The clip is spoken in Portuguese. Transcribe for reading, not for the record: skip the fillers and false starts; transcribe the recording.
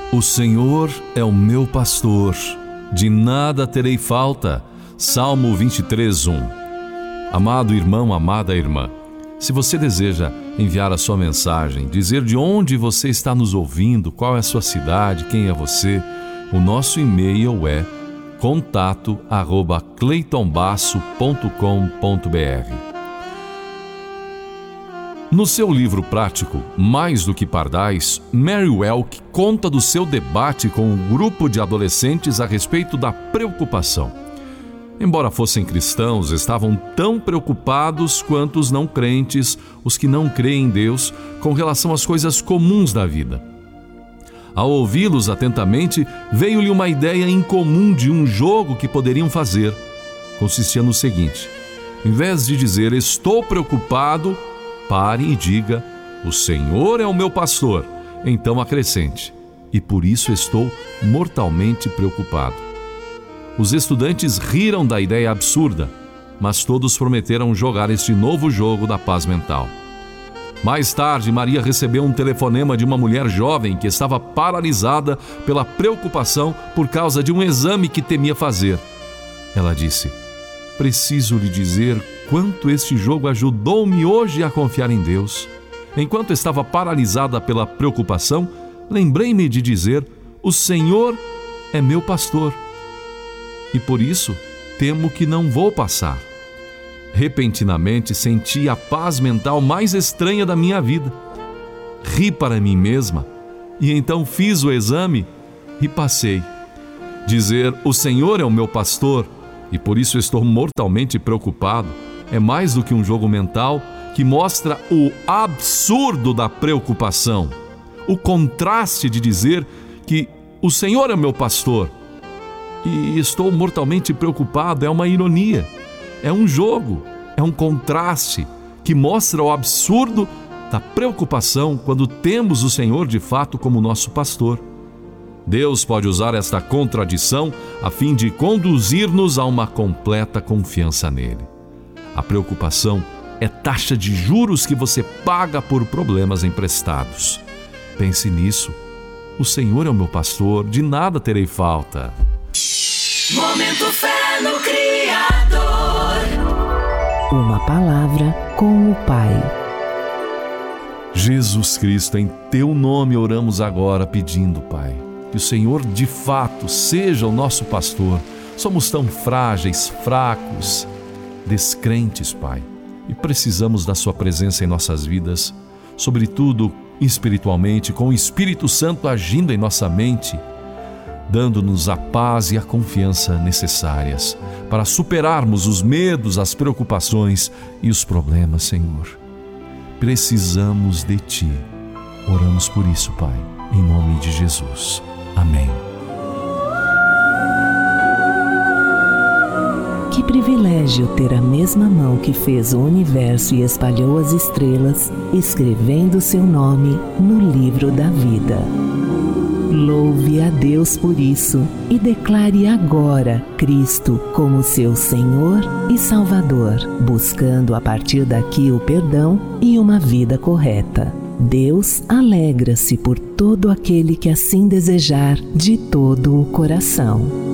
O Senhor é o meu pastor, de nada terei falta. Salmo 23:1. Amado irmão, amada irmã, se você deseja enviar a sua mensagem, dizer de onde você está nos ouvindo, qual é a sua cidade, quem é você, o nosso e-mail é contato@cleitonbasso.com.br. No seu livro prático, Mais do que Pardais, Mary Welk conta do seu debate com um grupo de adolescentes a respeito da preocupação. Embora fossem cristãos, estavam tão preocupados quanto os não crentes, os que não creem em Deus, com relação às coisas comuns da vida. Ao ouvi-los atentamente, veio-lhe uma ideia incomum de um jogo que poderiam fazer. Consistia no seguinte: em vez de dizer "estou preocupado", pare e diga "o Senhor é o meu pastor", então acrescente "e por isso estou mortalmente preocupado". Os estudantes riram da ideia absurda, mas todos prometeram jogar este novo jogo da paz mental. Mais tarde, Maria recebeu um telefonema de uma mulher jovem que estava paralisada pela preocupação por causa de um exame que temia fazer. Ela disse: "Preciso lhe dizer quanto este jogo ajudou-me hoje a confiar em Deus. Enquanto estava paralisada pela preocupação, lembrei-me de dizer: 'O Senhor é meu pastor'. E por isso, temo que não vou passar." Repentinamente, senti a paz mental mais estranha da minha vida. Ri para mim mesma e então fiz o exame e passei. Dizer "o Senhor é o meu pastor" e por isso estou mortalmente preocupado é mais do que um jogo mental que mostra o absurdo da preocupação. O contraste de dizer que "o Senhor é meu pastor" e estou mortalmente preocupado é uma ironia, é um jogo, é um contraste que mostra o absurdo da preocupação quando temos o Senhor de fato como nosso pastor. Deus pode usar esta contradição a fim de conduzir-nos a uma completa confiança nele. A preocupação é taxa de juros que você paga por problemas emprestados. Pense nisso. O Senhor é o meu pastor, de nada terei falta. Momento Fé no Criador. Uma palavra com o Pai. Jesus Cristo, em Teu nome oramos agora pedindo, Pai, que o Senhor de fato seja o nosso pastor. Somos tão frágeis, fracos, descrentes, Pai, e precisamos da Sua presença em nossas vidas, sobretudo espiritualmente, com o Espírito Santo agindo em nossa mente, dando-nos a paz e a confiança necessárias para superarmos os medos, as preocupações e os problemas, Senhor. Precisamos de Ti. Oramos por isso, Pai, em nome de Jesus. Amém. Que privilégio ter a mesma mão que fez o universo e espalhou as estrelas, escrevendo seu nome no livro da vida. Louve a Deus por isso e declare agora Cristo como seu Senhor e Salvador, buscando a partir daqui o perdão e uma vida correta. Deus alegra-se por todo aquele que assim desejar de todo o coração.